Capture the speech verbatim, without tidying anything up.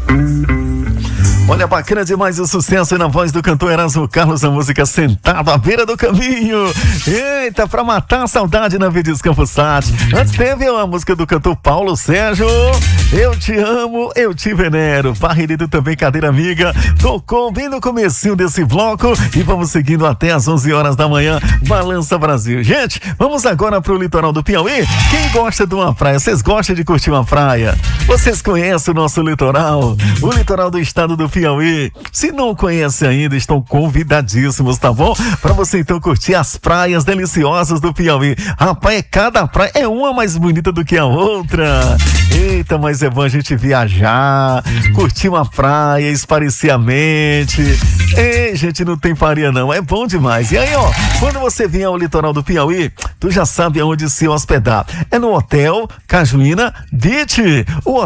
Olha, bacana demais o sucesso na voz do cantor Erasmo Carlos, a música Sentado à Beira do Caminho. Eita, pra matar a saudade na Vides Campos Sat. Antes teve a música do cantor Paulo Sérgio, Eu Te Amo, Eu Te Venero. Parreirido também, Cadeira Amiga, tocou bem no comecinho desse bloco e vamos seguindo até às onze horas da manhã, Balança Brasil. Gente, vamos agora pro litoral do Piauí. Quem gosta de uma praia? Vocês gostam de curtir uma praia? Vocês conhecem o nosso litoral? O litoral do estado do Piauí. Se não conhece ainda, estão convidadíssimos, tá bom? Pra você então curtir as praias deliciosas do Piauí. Rapaz, cada praia é uma mais bonita do que a outra. Eita, mas é bom a gente viajar, curtir uma praia, esparecer a mente. Ei, gente, não tem paria não, é bom demais. E aí, ó, quando você vier ao litoral do Piauí, tu já sabe aonde se hospedar. É no Hotel Cajuína Beach. O